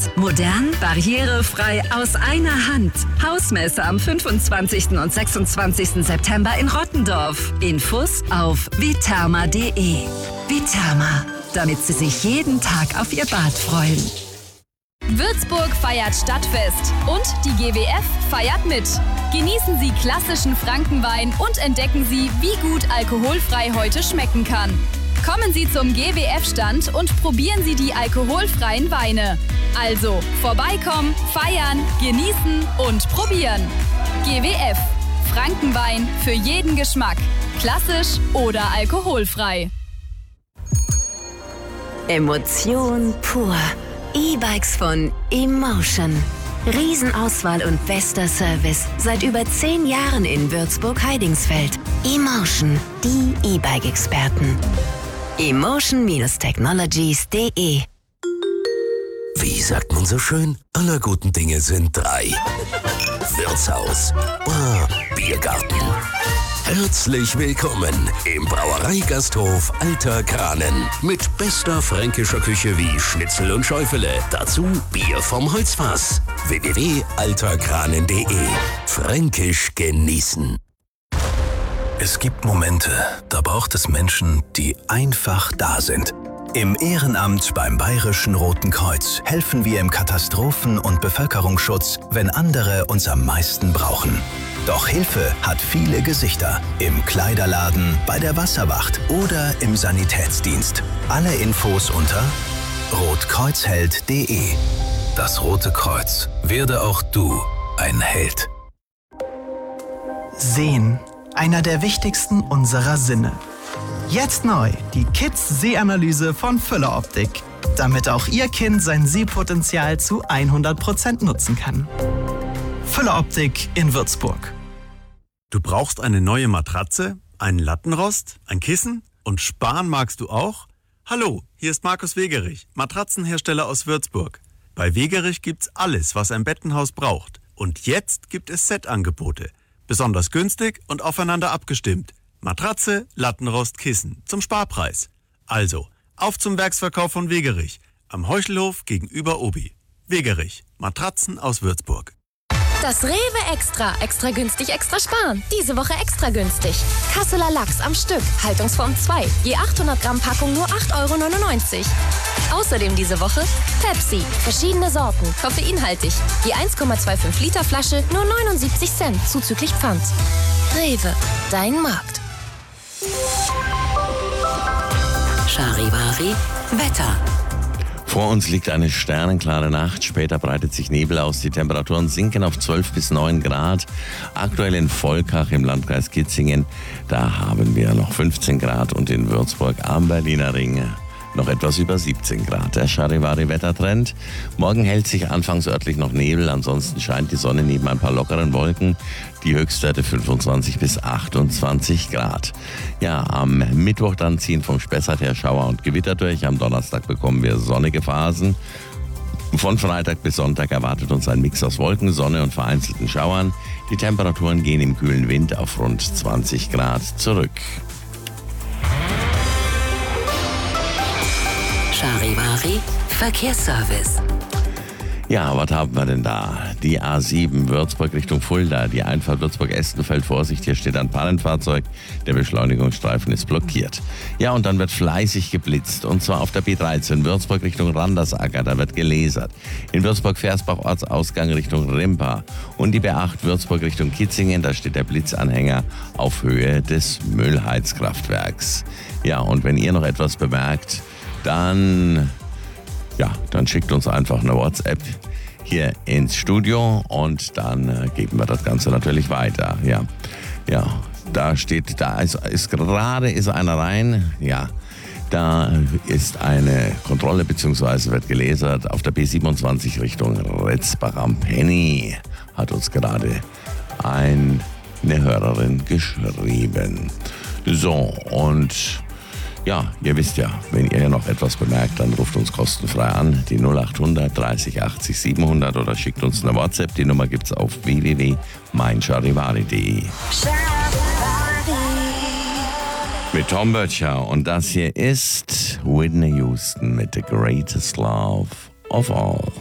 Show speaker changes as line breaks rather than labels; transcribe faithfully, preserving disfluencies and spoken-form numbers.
Modern, barrierefrei, aus einer Hand. Hausmesse am fünfundzwanzigsten und sechsundzwanzigsten September in Rottendorf. Infos auf viterma punkt de. Viterma, damit Sie sich jeden Tag auf Ihr Bad freuen.
Würzburg feiert Stadtfest und die G W F feiert mit. Genießen Sie klassischen Frankenwein und entdecken Sie, wie gut alkoholfrei heute schmecken kann. Kommen Sie zum G W F-Stand und probieren Sie die alkoholfreien Weine. Also vorbeikommen, feiern, genießen und probieren. G W F, Frankenwein für jeden Geschmack. Klassisch oder alkoholfrei.
Emotion pur. E-Bikes von Emotion. Riesenauswahl und bester Service seit über zehn Jahren in Würzburg-Heidingsfeld. Emotion, die E-Bike-Experten. emotion Technologies punkt de.
Wie sagt man so schön? Aller guten Dinge sind drei. Wirtshaus, Bar, Biergarten. Herzlich willkommen im Brauereigasthof Alter Kranen. Mit bester fränkischer Küche wie Schnitzel und Schäufele. Dazu Bier vom Holzfass. w w w punkt alter kranen punkt de. Fränkisch genießen.
Es gibt Momente, da braucht es Menschen, die einfach da sind. Im Ehrenamt beim Bayerischen Roten Kreuz helfen wir im Katastrophen- und Bevölkerungsschutz, wenn andere uns am meisten brauchen. Doch Hilfe hat viele Gesichter. Im Kleiderladen, bei der Wasserwacht oder im Sanitätsdienst. Alle Infos unter rotkreuzheld punkt de. Das Rote Kreuz. Werde auch du ein Held.
Sehen. Einer der wichtigsten unserer Sinne. Jetzt neu die Kids-Sehanalyse von Füller Optik, damit auch Ihr Kind sein Sehpotenzial zu hundert Prozent nutzen kann. Füller Optik in Würzburg.
Du brauchst eine neue Matratze, einen Lattenrost, ein Kissen und sparen magst du auch? Hallo, hier ist Markus Wegerich, Matratzenhersteller aus Würzburg. Bei Wegerich gibt's alles, was ein Bettenhaus braucht. Und jetzt gibt es Set-Angebote. Besonders günstig und aufeinander abgestimmt. Matratze, Lattenrost, Kissen zum Sparpreis. Also, auf zum Werksverkauf von Wegerich am Heuchelhof gegenüber Obi. Wegerich, Matratzen aus Würzburg.
Das Rewe Extra. Extra günstig, extra sparen. Diese Woche extra günstig. Kasseler Lachs am Stück. Haltungsform zwei. Je achthundert Gramm Packung nur acht Euro neunundneunzig. Außerdem diese Woche Pepsi. Verschiedene Sorten. Koffeinhaltig. Je eins Komma fünfundzwanzig Liter Flasche nur neunundsiebzig Cent. Zuzüglich Pfand. Rewe. Dein Markt.
Charivari Wetter.
Vor uns liegt eine sternenklare Nacht, später breitet sich Nebel aus, die Temperaturen sinken auf zwölf bis neun Grad. Aktuell in Volkach im Landkreis Kitzingen, da haben wir noch fünfzehn Grad und in Würzburg am Berliner Ring noch etwas über siebzehn Grad. Der Charivari-Wettertrend. Morgen hält sich anfangs örtlich noch Nebel, ansonsten scheint die Sonne neben ein paar lockeren Wolken. Die Höchstwerte fünfundzwanzig bis achtundzwanzig Grad. Ja, am Mittwoch dann ziehen vom Spessart her Schauer und Gewitter durch. Am Donnerstag bekommen wir sonnige Phasen. Von Freitag bis Sonntag erwartet uns ein Mix aus Wolken, Sonne und vereinzelten Schauern. Die Temperaturen gehen im kühlen Wind auf rund zwanzig Grad zurück.
Charivari Verkehrsservice.
Ja, was haben wir denn da? Die A sieben Würzburg Richtung Fulda, die Einfahrt Würzburg-Estenfeld. Vorsicht, hier steht ein Pannenfahrzeug. Der Beschleunigungsstreifen ist blockiert. Ja, und dann wird fleißig geblitzt. Und zwar auf der B dreizehn Würzburg Richtung Randersacker, da wird gelasert. In Würzburg-Versbach Ortsausgang Richtung Rimpa. Und die B acht Würzburg Richtung Kitzingen, da steht der Blitzanhänger auf Höhe des Müllheizkraftwerks. Ja, und wenn ihr noch etwas bemerkt, dann... Ja, dann schickt uns einfach eine WhatsApp hier ins Studio und dann äh, geben wir das Ganze natürlich weiter. Ja, ja, da steht, da ist, ist gerade ist einer rein. Ja, da ist eine Kontrolle bzw. wird gelasert auf der B siebenundzwanzig Richtung Retzbach am Penny. Hat uns gerade eine Hörerin geschrieben. So, und ja, ihr wisst ja, wenn ihr noch etwas bemerkt, dann ruft uns kostenfrei an, die null achthundert dreißig achtzig siebenhundert oder schickt uns eine WhatsApp. Die Nummer gibt's auf w w w punkt mein charivari punkt de. Mit Tom Böttcher und das hier ist Whitney Houston mit The Greatest Love of All.